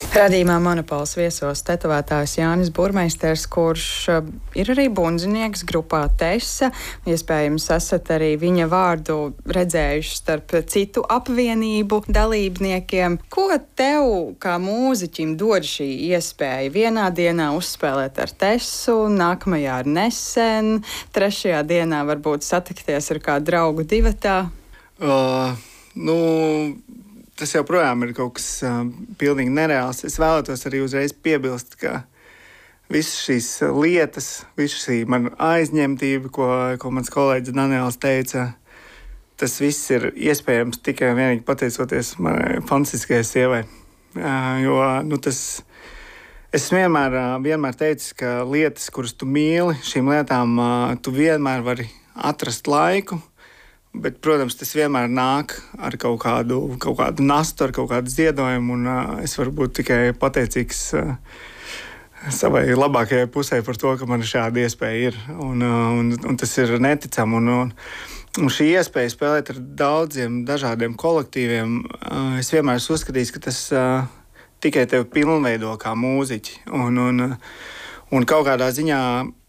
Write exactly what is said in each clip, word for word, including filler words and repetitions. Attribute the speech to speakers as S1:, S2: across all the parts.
S1: Radījumā Monopols viesos tetovētājs Jānis Burmeisters, kurš ir arī bundzinieks grupā Tesa. Iespējams, esat arī viņa vārdu redzējuši starp citu apvienību dalībniekiem. Ko tev, kā mūziķim, dod šī iespēja vienā dienā uzspēlēt ar Tesu, nākamajā ar Nesen, trešajā dienā varbūt satikties ar kādu draugu divatā?
S2: Uh, nu... Tas joprojām ir kaut kas uh, pilnīgi nereāls. Es vēlētos arī uzreiz piebilst, ka visas šīs lietas, visa šī mana aizņemtība, ko, ko mans kolēģis Daniels teica, tas viss ir iespējams tikai un vienīgi pateicoties manai fantastiskajai sievai. Uh, jo, nu, tas, es vienmēr, uh, vienmēr teicu, ka lietas, kuras tu mīli, šīm lietām uh, tu vienmēr vari atrast laiku. Bet, protams, tas vienmēr nāk ar kaut kādu, kaut kādu nastu, ar kaut kādu ziedojumu, un uh, es varu būt tikai pateicīgs uh, savai labākajai pusē par to, ka man šāda iespēja ir, un, uh, un, un tas ir neticami. Un, un, un šī iespēja spēlēt ar daudziem dažādiem kolektīviem, uh, es vienmēr esmu uzskatījis, ka tas uh, tikai tevi pilnveido kā mūziķi, un, un, un kaut kādā ziņā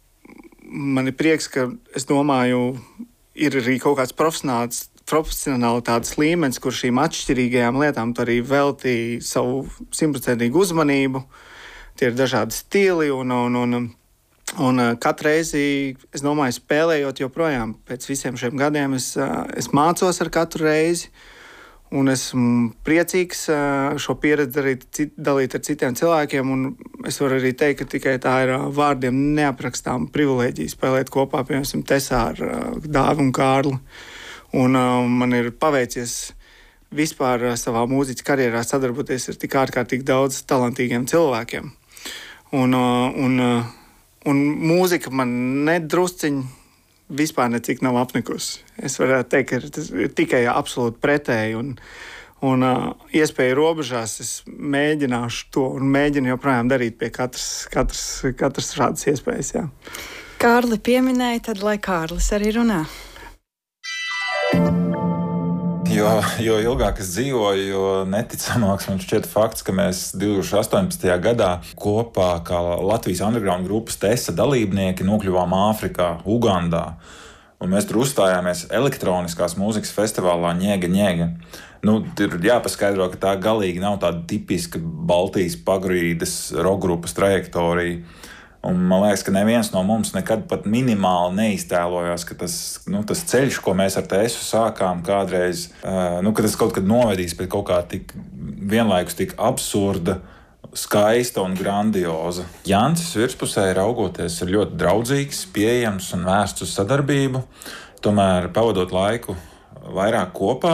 S2: man ir prieks, ka es domāju, ir arī kaut kāds profesionāls, profesionālitātes līmenis, kur šīm atšķirīgajām lietām tu arī veltīji savu simtprocentīgu uzmanību. Tie ir dažādi stili, un, un, un, un katru reizi, es domāju, spēlējot joprojām pēc visiem šiem gadiem, es, es mācos ar katru reizi, un esmu priecīgs šo pieredzi darīt, cit, dalīt ar citiem cilvēkiem, un es varu arī teikt, ka tikai tā ir vārdiem neaprakstām privilēģija spēlēt kopā, piemēram, Tesā ar Dāvi un Kārli. Un uh, man ir paveicies vispār savā mūziķa karjerā sadarboties ar tik ārkārtīgi daudz talantīgiem cilvēkiem. Un, uh, un, uh, un mūzika man nedrusciņ vispār necik nav apnikusi. Es varētu teikt, ka tas ir tikai absolūti pretēji, un, un uh, iespēja robežās es mēģināšu to un mēģinu joprojām darīt pie katras, katras, katras šādas iespējas. Jā.
S1: Kārli pieminēja, tad lai Kārlis arī runā.
S3: Jo, jo ilgāk es dzīvoju, jo neticamāks man šķiet fakts, ka mēs divi tūkstoši astoņpadsmitajā gadā kopā kā Latvijas underground grupas Tesa dalībnieki nokļuvām Āfrikā, Ugandā. Un mēs tur uzstājāmies elektroniskās mūzikas festivālā Ņēga Ņēga. Nu, ir jāpaskaidro, ka tā galīgi nav tāda tipiska Baltijas pagrīdes rokgrupas trajektorija. Un man liekas, ka neviens no mums nekad pat minimāli neiztēlojās, ka tas, nu, tas ceļš, ko mēs ar Tesu sākām kādreiz, nu, ka tas kaut kad novedīs pie kaut kā tik vienlaikus tik absurda, skaista un grandioza. Jancis virspusē raugoties ir ļoti draudzīgs, pieejams un vērsts uz sadarbību, tomēr pavadot laiku vairāk kopā,